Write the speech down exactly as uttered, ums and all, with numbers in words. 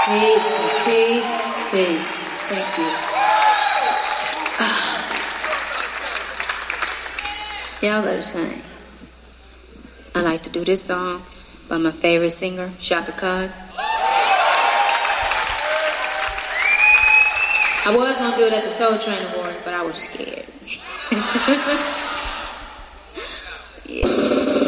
Peace, peace, peace. Thank you. Y'all better sing. I like to do this song by my favorite singer, Shaka Khan. I was gonna do it at the Soul Train Award, but I was scared.